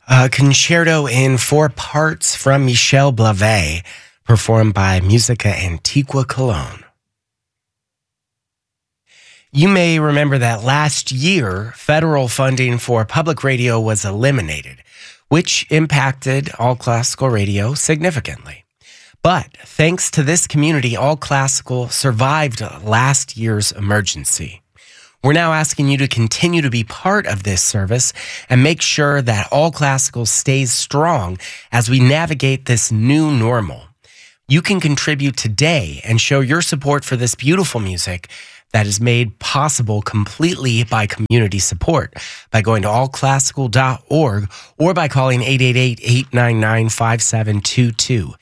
A concerto in four parts from Michel Blavet, performed by Musica Antiqua Cologne. You may remember that last year, federal funding for public radio was eliminated, which impacted all classical radio significantly. But thanks to this community, All Classical survived last year's emergency. We're now asking you to continue to be part of this service and make sure that All Classical stays strong as we navigate this new normal. You can contribute today and show your support for this beautiful music that is made possible completely by community support by going to allclassical.org or by calling 888-899-5722.